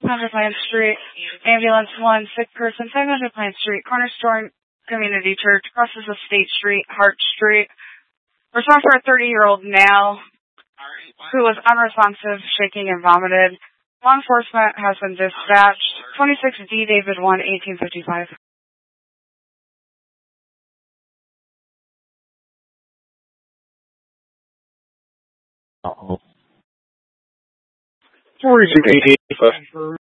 700 Pine Street. Ambulance 1, sick person, 500 Pine Street. Cornerstone Community Church, crosses of State Street, Hart Street. Response for a 30-year-old male who was unresponsive, shaking, and vomited. Law enforcement has been dispatched. 26D David 1, 1855. Uh-oh. 4285.